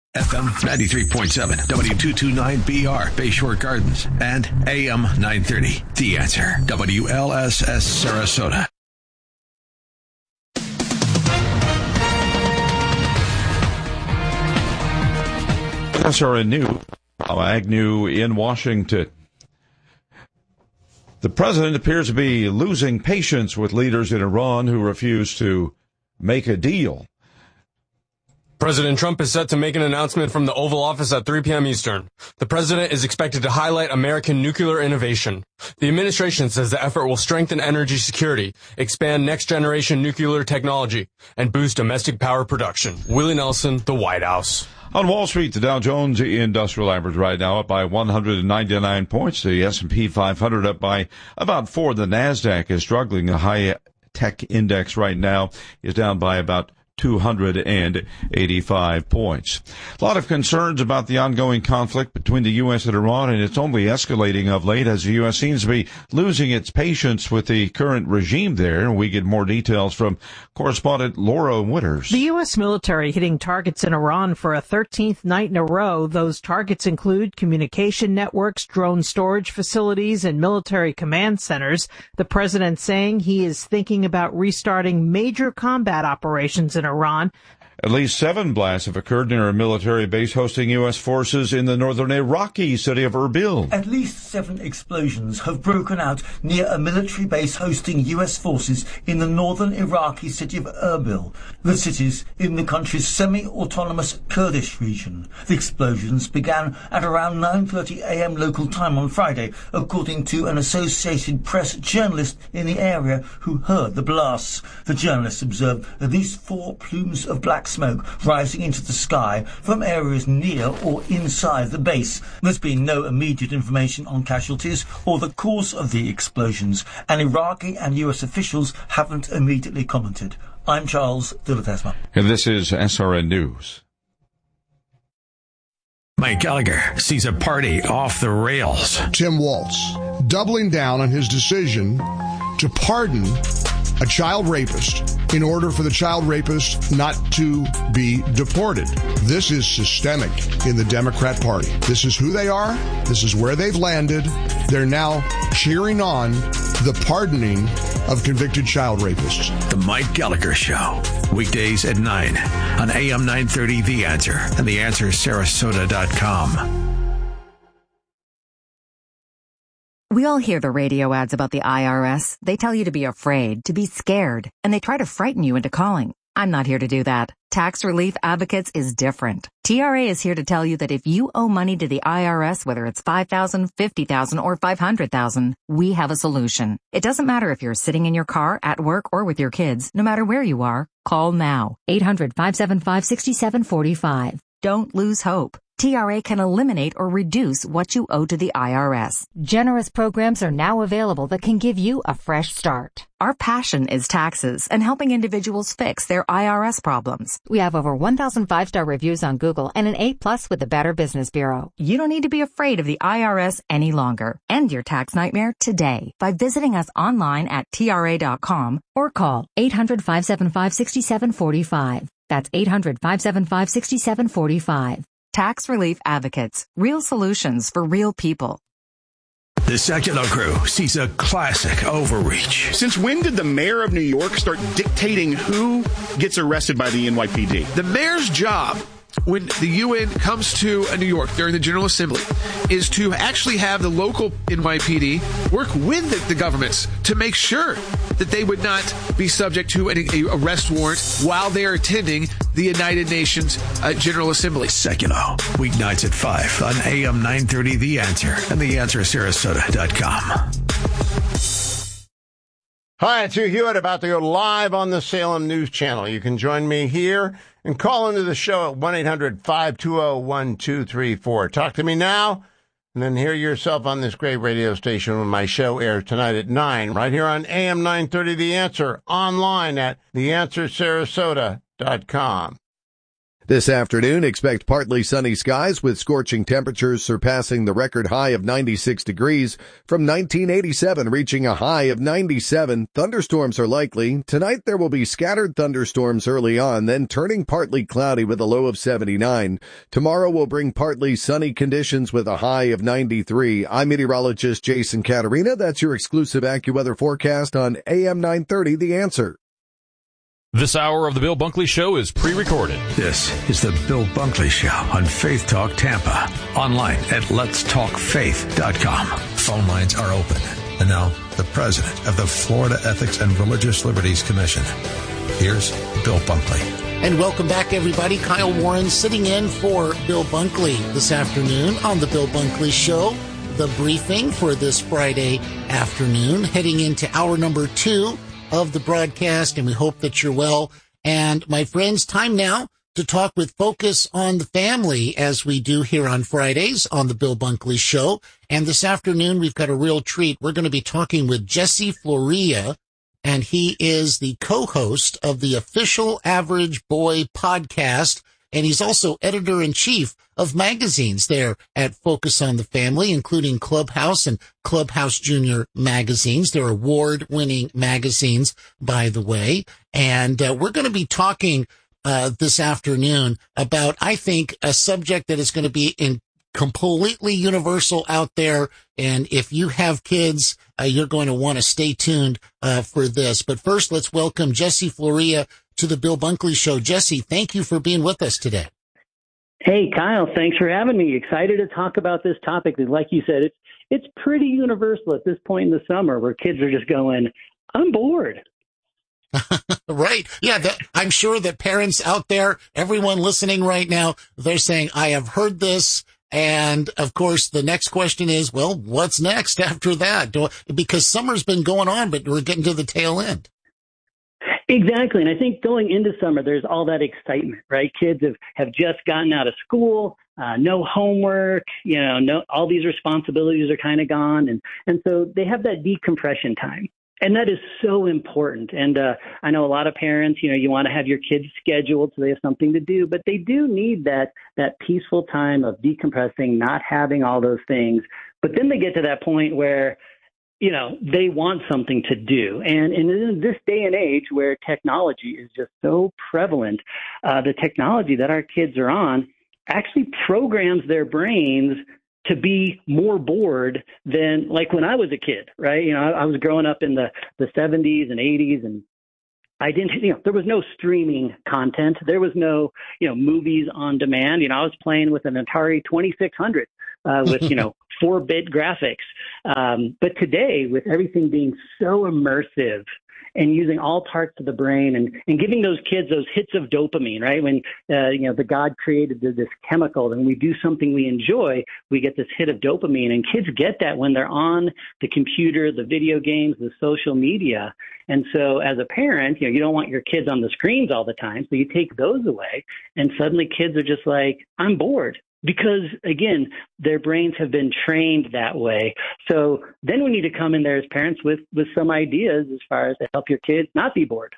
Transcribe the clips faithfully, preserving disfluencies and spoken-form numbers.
F M ninety-three point seven, W two twenty-nine B R, Bayshore Gardens, and A M nine thirty, The Answer, W L S S Sarasota. S R N News, Agnew in Washington. The president appears to be losing patience with leaders in Iran who refuse to make a deal. President Trump is set to make an announcement from the Oval Office at three p.m. Eastern. The president is expected to highlight American nuclear innovation. The administration says the effort will strengthen energy security, expand next-generation nuclear technology, and boost domestic power production. Willie Nelson, the White House. On Wall Street, the Dow Jones Industrial Average right now up by one hundred ninety-nine points. The S and P five hundred up by about four. The NASDAQ is struggling. The high-tech index right now is down by about two hundred eighty-five points. A lot of concerns about the ongoing conflict between the U S and Iran, and it's only escalating of late as the U S seems to be losing its patience with the current regime there. We get more details from correspondent Laura Winters. The U S military hitting targets in Iran for a thirteenth night in a row. Those targets include communication networks, drone storage facilities, and military command centers. The president saying he is thinking about restarting major combat operations in Iran. At least seven blasts have occurred near a military base hosting U S forces in the northern Iraqi city of Erbil. At least seven explosions have broken out near a military base hosting U S forces in the northern Iraqi city of Erbil. The city's in the country's semi-autonomous Kurdish region. The explosions began at around nine thirty a.m. local time on Friday, according to an Associated Press journalist in the area who heard the blasts. The journalist observed at least four plumes of black smoke rising into the sky from areas near or inside the base. There's been no immediate information on casualties or the cause of the explosions, and Iraqi and U S officials haven't immediately commented. I'm Charles de la Tesma. And this is S R N News. Mike Gallagher sees a party off the rails. Tim Walz doubling down on his decision to pardon a child rapist in order for the child rapist not to be deported. This is systemic in the Democrat Party. This is who they are. This is where they've landed. They're now cheering on the pardoning of convicted child rapists. The Mike Gallagher Show, weekdays at nine on A M nine thirty, The Answer, and the answer sarasota dot com. We all hear the radio ads about the I R S. They tell you to be afraid, to be scared, and they try to frighten you into calling. I'm not here to do that. Tax Relief Advocates is different. T R A is here to tell you that if you owe money to the I R S, whether it's five thousand dollars, fifty thousand dollars, or five hundred thousand dollars, we have a solution. It doesn't matter if you're sitting in your car, at work, or with your kids. No matter where you are, call now. eight hundred, five seven five, six seven four five. Don't lose hope. T R A can eliminate or reduce what you owe to the I R S. Generous programs are now available that can give you a fresh start. Our passion is taxes and helping individuals fix their I R S problems. We have over one thousand five-star reviews on Google and an A plus with the Better Business Bureau. You don't need to be afraid of the I R S any longer. End your tax nightmare today by visiting us online at T R A dot com or call eight hundred, five seven five, six seven four five. That's eight hundred, five seven five, six seven four five. Tax Relief Advocates. Real solutions for real people. The Sekulow Crew sees a classic overreach. Since when did the mayor of New York start dictating who gets arrested by the N Y P D? The mayor's job when the U N comes to New York during the General Assembly is to actually have the local N Y P D work with the, the governments to make sure that they would not be subject to an arrest warrant while they are attending the United Nations uh, General Assembly. Sekulow, weeknights at five on A M nine thirty, The Answer, and the answer sarasota dot com. Hi, it's Hugh Hewitt, about to go live on the Salem News Channel. You can join me here and call into the show at one eight hundred, five two zero, one two three four. Talk to me now, and then hear yourself on this great radio station when my show airs tonight at nine, right here on A M nine thirty, The Answer, online at the answer sarasota dot com. This afternoon, expect partly sunny skies with scorching temperatures surpassing the record high of ninety-six degrees from nineteen eighty-seven, reaching a high of ninety-seven. Thunderstorms are likely. Tonight, there will be scattered thunderstorms early on, then turning partly cloudy with a low of seventy-nine. Tomorrow will bring partly sunny conditions with a high of ninety-three. I'm meteorologist Jason Caterina. That's your exclusive AccuWeather forecast on A M nine thirty, The Answer. This hour of the Bill Bunkley Show is pre-recorded. This is the Bill Bunkley Show on Faith Talk Tampa. Online at lets talk faith dot com. Phone lines are open. And now, the president of the Florida Ethics and Religious Liberties Commission. Here's Bill Bunkley. And welcome back, everybody. Kyle Warren sitting in for Bill Bunkley this afternoon on the Bill Bunkley Show. The briefing for this Friday afternoon, heading into hour number two of the broadcast, and we hope that you're well. And my friends, time now to talk with Focus on the Family, as we do here on Fridays on the Bill Bunkley Show. And this afternoon, we've got a real treat. We're going to be talking with Jesse Floria, and he is the co-host of the Official Average Boy podcast, and he's also editor-in-chief of magazines there at Focus on the Family, including Clubhouse and Clubhouse Junior magazines. They're award-winning magazines, by the way. And uh, we're going to be talking uh, this afternoon about, I think, a subject that is going to be in completely universal out there. And if you have kids, uh, you're going to want to stay tuned uh, for this. But first, let's welcome Jesse Floria to the Bill Bunkley Show. Jesse, thank you for being with us today. Hey, Kyle, thanks for having me. Excited to talk about this topic. Like you said, it's it's pretty universal at this point in the summer where kids are just going, I'm bored. Right. Yeah, that, I'm sure that parents out there, everyone listening right now, they're saying, I have heard this. And, of course, the next question is, well, what's next after that? Do, because summer's been going on, but we're getting to the tail end. Exactly. And I think going into summer, there's all that excitement, right? Kids have, have just gotten out of school, uh, no homework, you know, no, all these responsibilities are kind of gone. And, and so they have that decompression time. And that is so important. And uh, I know a lot of parents, you know, you want to have your kids scheduled so they have something to do, but they do need that that peaceful time of decompressing, not having all those things. But then they get to that point where, you know, they want something to do. And, and in this day and age where technology is just so prevalent, uh, the technology that our kids are on actually programs their brains to be more bored than like when I was a kid, right? You know, I, I was growing up in the, the seventies and eighties, and I didn't, you know, there was no streaming content. There was no, you know, movies on demand. You know, I was playing with an Atari twenty-six hundred uh, with, you know, four bit graphics. Um, but today, with everything being so immersive and using all parts of the brain and, and giving those kids those hits of dopamine, right? When, uh, you know, the God created this chemical, and we do something we enjoy, we get this hit of dopamine. And kids get that when they're on the computer, the video games, the social media. And so as a parent, you know, you don't want your kids on the screens all the time. So you take those away, and suddenly kids are just like, I'm bored. Because, again, their brains have been trained that way. So then we need to come in there as parents with, with some ideas as far as to help your kids not be bored.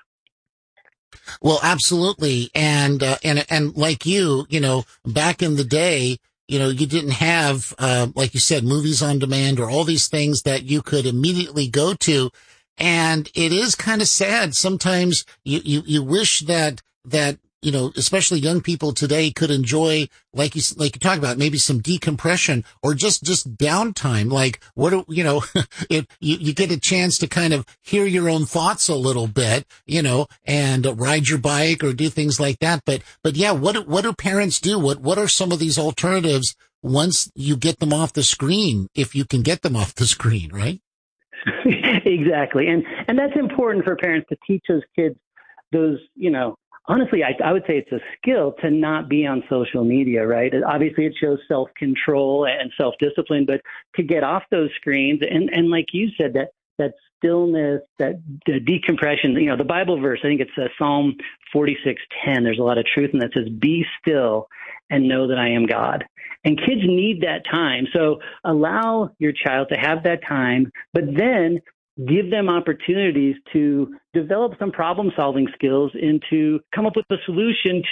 Well, absolutely. And, uh, and, and like you, you know, back in the day, you know, you didn't have, uh, like you said, movies on demand or all these things that you could immediately go to. And it is kind of sad. Sometimes you, you, you wish that, that, you know, especially young people today could enjoy, like you, like you talk about, maybe some decompression or just, just downtime. Like what, do, you know, if you, you get a chance to kind of hear your own thoughts a little bit, you know, and ride your bike or do things like that. But, but yeah, what, what do parents do? What, what are some of these alternatives once you get them off the screen, if you can get them off the screen, right? Exactly. And, and that's important for parents to teach those kids those, you know, honestly, I, I would say it's a skill to not be on social media, right? Obviously, it shows self-control and self-discipline, but to get off those screens and, and like you said, that that stillness, that the decompression, you know, the Bible verse, I think it's uh, Psalm forty-six ten. There's a lot of truth in that. It says, be still and know that I am God. And kids need that time. So allow your child to have that time, but then give them opportunities to develop some problem-solving skills and to come up with a solution to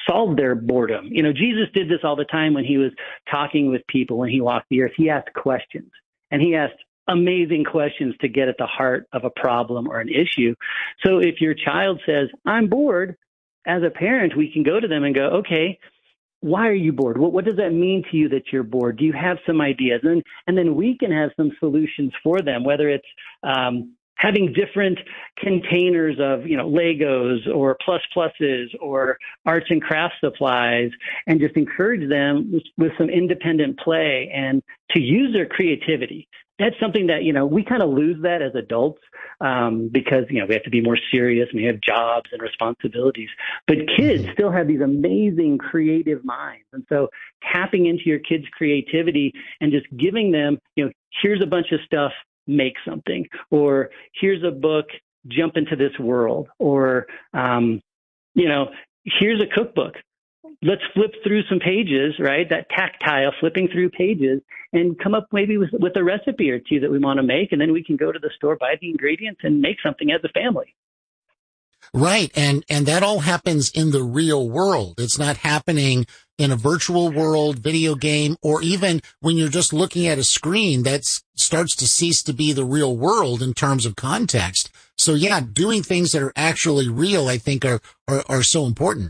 solve their boredom. You know, Jesus did this all the time when he was talking with people, when he walked the earth. He asked questions, and he asked amazing questions to get at the heart of a problem or an issue. So if your child says, I'm bored, as a parent, we can go to them and go, okay, why are you bored? What, what does that mean to you that you're bored? Do you have some ideas? And, and then we can have some solutions for them, whether it's um, having different containers of, you know, Legos or plus pluses or arts and crafts supplies, and just encourage them with, with some independent play and to use their creativity. That's something that, you know, we kind of lose that as adults um, because, you know, we have to be more serious and we have jobs and responsibilities. But kids still have these amazing creative minds. And so tapping into your kids' creativity and just giving them, you know, here's a bunch of stuff, make something, or here's a book, jump into this world, or, um, you know, here's a cookbook. Let's flip through some pages, right? That tactile flipping through pages and come up maybe with, with a recipe or two that we want to make. And then we can go to the store, buy the ingredients and make something as a family. Right. And, and that all happens in the real world. It's not happening in a virtual world, video game, or even when you're just looking at a screen that starts to cease to be the real world in terms of context. So yeah, doing things that are actually real, I think are, are, are so important.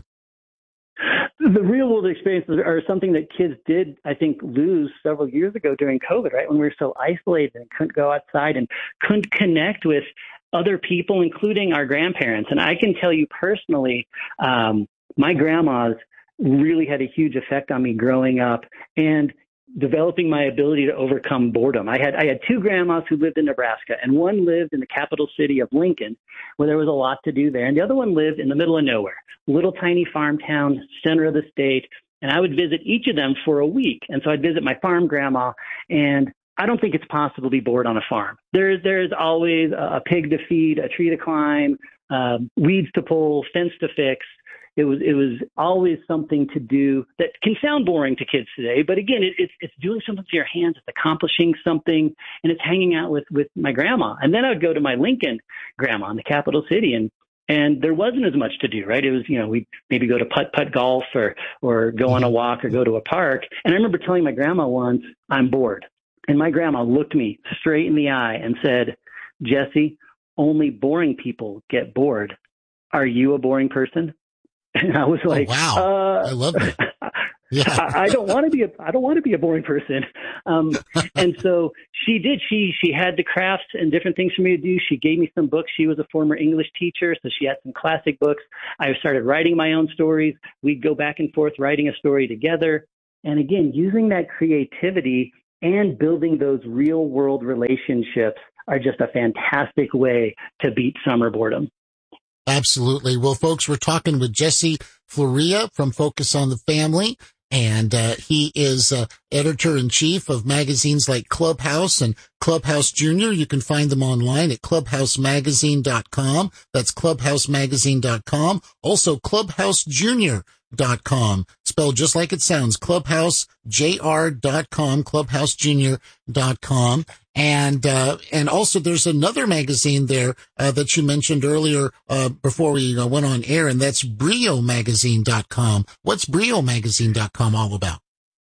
The real world experiences are something that kids did, I think, lose several years ago during COVID, right? When we were so isolated and couldn't go outside and couldn't connect with other people, including our grandparents. And I can tell you personally, um, my grandmas really had a huge effect on me growing up and developing my ability to overcome boredom. I had I had two grandmas who lived in Nebraska, and one lived in the capital city of Lincoln, where there was a lot to do there. And the other one lived in the middle of nowhere, little tiny farm town, center of the state. And I would visit each of them for a week. And so I'd visit my farm grandma, and I don't think it's possible to be bored on a farm. There's there's always a pig to feed, a tree to climb, uh, weeds to pull, fence to fix. It was it was always something to do that can sound boring to kids today, but again, it, it's it's doing something to your hands, it's accomplishing something, and it's hanging out with, with my grandma. And then I would go to my Lincoln grandma in the capital city, and and there wasn't as much to do, right? It was, you know, we'd maybe go to putt-putt golf or or go on a walk or go to a park. And I remember telling my grandma once, I'm bored. And my grandma looked me straight in the eye and said, Jesse, only boring people get bored. Are you a boring person? And I was like, oh, wow, uh, I love it. Yeah. I, I don't want to be a, I don't want to be a boring person. Um, and so she did, she, she had the crafts and different things for me to do. She gave me some books. She was a former English teacher, so she had some classic books. I started writing my own stories. We'd go back and forth writing a story together. And again, using that creativity and building those real world relationships are just a fantastic way to beat summer boredom. Absolutely. Well, folks, we're talking with Jesse Floria from Focus on the Family, and uh, he is uh, editor-in-chief of magazines like Clubhouse and Clubhouse Junior. You can find them online at clubhouse magazine dot com. That's clubhouse magazine dot com. Also, clubhouse junior dot com, spelled just like it sounds, clubhouse j r dot com, clubhouse junior dot com. And, uh, and also there's another magazine there, uh, that you mentioned earlier, uh, before we uh, went on air, and that's brio magazine dot com. What's brio magazine dot com all about?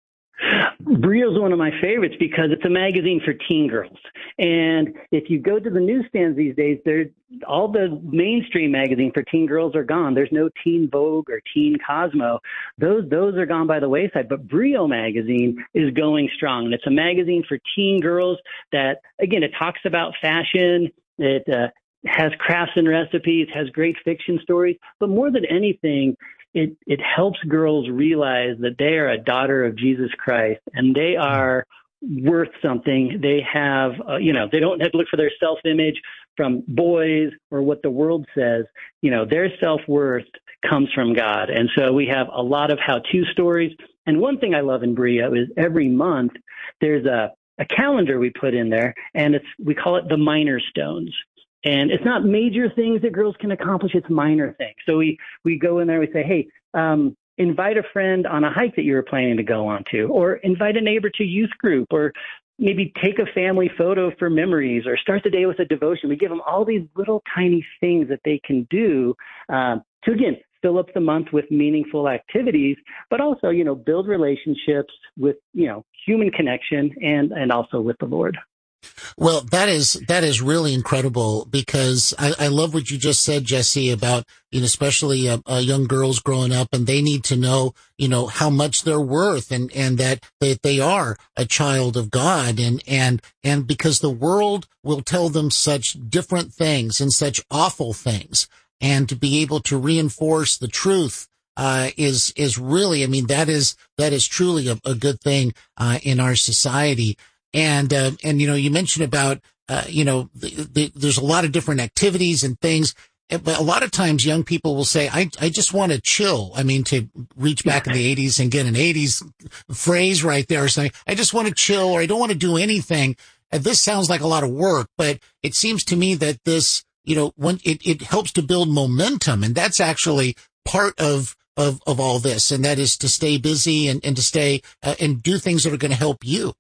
Brio is one of my favorites because it's a magazine for teen girls. And if you go to the newsstands these days, there all the mainstream magazine for teen girls are gone. There's no Teen Vogue or Teen Cosmo. Those those are gone by the wayside. But Brio magazine is going strong. And it's a magazine for teen girls that, again, it talks about fashion. It uh, has crafts and recipes, has great fiction stories. But more than anything, It it helps girls realize that they are a daughter of Jesus Christ and they are worth something. They have, uh, you know, they don't have to look for their self-image from boys or what the world says. You know, their self-worth comes from God. And so we have a lot of how-to stories. And one thing I love in Brio is every month there's a, a calendar we put in there, and it's we call it the minor stones. And it's not major things that girls can accomplish. It's minor things. So we, we go in there, we say, hey, um, invite a friend on a hike that you were planning to go on to, or invite a neighbor to youth group, or maybe take a family photo for memories, or start the day with a devotion. We give them all these little tiny things that they can do uh, to, again, fill up the month with meaningful activities, but also, you know, build relationships with, you know, human connection and, and also with the Lord. Well, that is, that is really incredible, because I, I love what you just said, Jesse, about, you know, especially uh, uh, young girls growing up, and they need to know, you know, how much they're worth, and, and that they, they are a child of God, and, and, and because the world will tell them such different things and such awful things, and to be able to reinforce the truth Uh, is, is really, I mean, that is, that is truly a, a good thing, uh, in our society. And, uh, and, you know, you mentioned about, uh, you know, the, the, there's a lot of different activities and things, but a lot of times young people will say, I, I just want to chill. I mean, to reach back in the eighties and get an eighties phrase right there, saying, I just want to chill, or I don't want to do anything. And this sounds like a lot of work, but it seems to me that this, you know, when it, it helps to build momentum, and that's actually part of, of, of all this. And that is to stay busy and, and to stay, uh, and do things that are going to help you.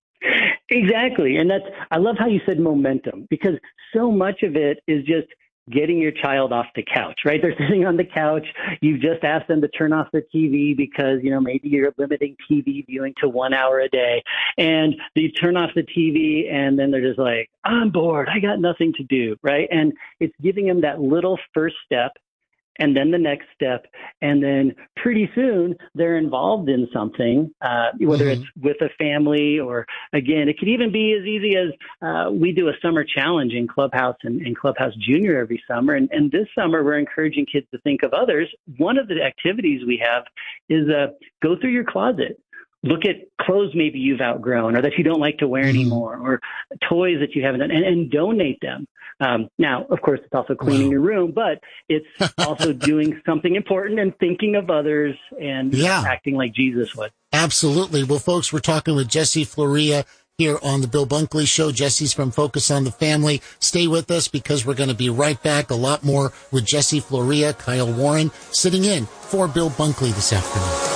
Exactly. And that's, I love how you said momentum, because so much of it is just getting your child off the couch, right? They're sitting on the couch. You've just asked them to turn off the T V because, you know, maybe you're limiting T V viewing to one hour a day. And you turn off the T V and then they're just like, I'm bored. I got nothing to do, right? And it's giving them that little first step, and then the next step, and then pretty soon they're involved in something, uh, whether mm-hmm. it's with a family, or, again, it could even be as easy as uh, we do a summer challenge in Clubhouse and, and Clubhouse Junior every summer. And, and this summer, we're encouraging kids to think of others. One of the activities we have is uh, go through your closet. Look at clothes maybe you've outgrown or that you don't like to wear anymore, or toys that you haven't done, and, and donate them. Um, now, of course, it's also cleaning wow. your room, but it's also doing something important and thinking of others and yeah. acting like Jesus would. Absolutely. Well, folks, we're talking with Jesse Floria here on the Bill Bunkley Show. Jesse's from Focus on the Family. Stay with us, because we're going to be right back. A lot more with Jesse Floria, Kyle Warren, sitting in for Bill Bunkley this afternoon.